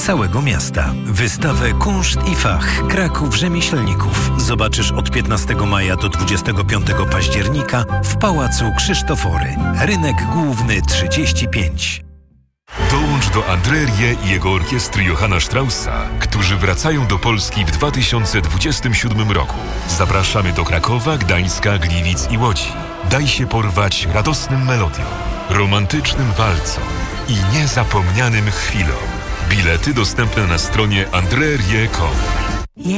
całego miasta. Wystawę Kunszt i Fach Kraków Rzemieślników zobaczysz od 15 maja do 25 października w Pałacu Krzysztofory. Rynek Główny 35. Dołącz do Andrerie i jego orkiestry Johanna Straussa, którzy wracają do Polski w 2027 roku. Zapraszamy do Krakowa, Gdańska, Gliwic i Łodzi. Daj się porwać radosnym melodiom, romantycznym walcom i niezapomnianym chwilom. Bilety dostępne na stronie andrerie.com.